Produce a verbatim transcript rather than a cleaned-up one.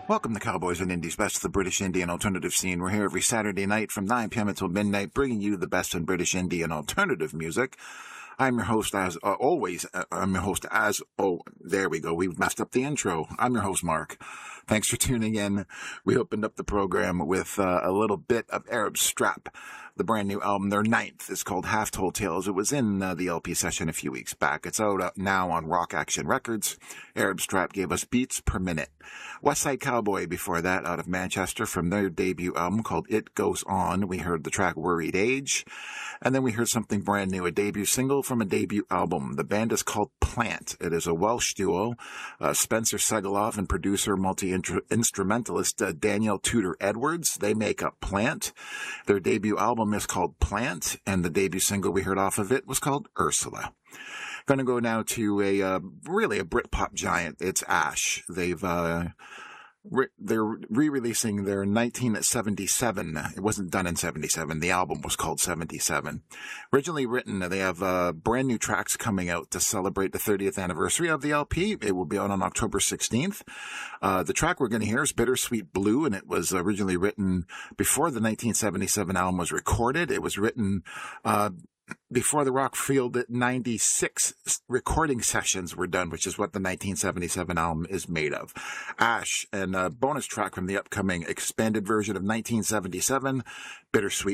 Welcome to Cowboys and Indies, best of the British indie and alternative scene. We're here every Saturday night from nine p.m. until midnight, bringing you the best in British indie and alternative music. I'm your host as uh, always. Uh, I'm your host as, oh, there we go. We've messed up the intro. I'm your host, Mark. Thanks for tuning in. We opened up the program with uh, a little bit of Arab Strap, the brand new album, their ninth. It's called Half Told Tales. It was in uh, the L P session a few weeks back. It's out uh, now on Rock Action Records. Arab Strap gave us Beats Per Minute. West Side Cowboy before that, out of Manchester, from their debut album called It Goes On. We heard the track Worried Age. And then we heard something brand new, a debut single from a debut album. The band is called Plant. It is a Welsh duo. Uh, Spencer Segalov and producer, multi-instrumentalist uh, Daniel Tudor Edwards. They make up Plant. Their debut album is called Plant, and the debut single we heard off of it was called Ursula. Going to go now to a uh, really a Britpop giant. It's Ash. They've uh, re- they're re-releasing their nineteen seventy-seven. It wasn't done in seventy-seven. The album was called seventy-seven. Originally written, they have uh, brand new tracks coming out to celebrate the thirtieth anniversary of the L P. It will be out on October sixteenth. Uh, the track we're going to hear is Bittersweet Blue, and it was originally written before the nineteen seventy-seven album was recorded. It was written uh before the Rockfield ninety-six recording sessions were done, which is what the nineteen seventy-seven album is made of. Ash, and a bonus track from the upcoming expanded version of nineteen seventy-seven, Bittersweet